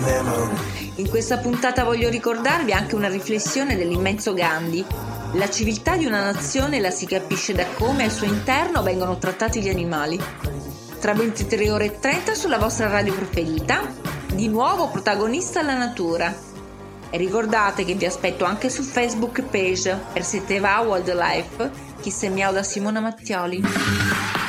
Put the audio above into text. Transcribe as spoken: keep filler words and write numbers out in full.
In questa puntata voglio ricordarvi anche una riflessione dell'immenso Gandhi. La civiltà di una nazione la si capisce da come al suo interno vengono trattati gli animali. Tra ventitré ore e trenta sulla vostra radio preferita, di nuovo protagonista la natura. E ricordate che vi aspetto anche su Facebook page per Seteva Wildlife. Chi se miau da Simona Mattioli.